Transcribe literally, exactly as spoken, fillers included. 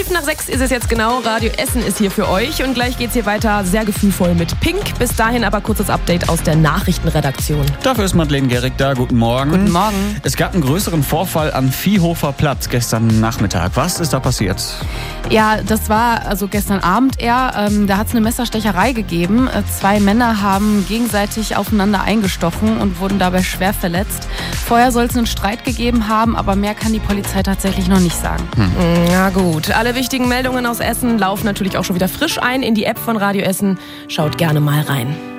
Elf nach sechs ist es jetzt genau. Radio Essen ist hier für euch und gleich geht's hier weiter sehr gefühlvoll mit Pink. Bis dahin aber kurzes Update aus der Nachrichtenredaktion. Dafür ist Madeleine Gehrig da. Guten Morgen. Guten Morgen. Es gab einen größeren Vorfall am Viehhofer Platz gestern Nachmittag. Was ist da passiert? Ja, das war also gestern Abend eher. Ähm, da hat es eine Messerstecherei gegeben. Äh, zwei Männer haben gegenseitig aufeinander eingestochen und wurden dabei schwer verletzt. Vorher soll es einen Streit gegeben haben, aber mehr kann die Polizei tatsächlich noch nicht sagen. Hm. Na gut, alle wichtigen Meldungen aus Essen laufen natürlich auch schon wieder frisch ein in die App von Radio Essen. Schaut gerne mal rein.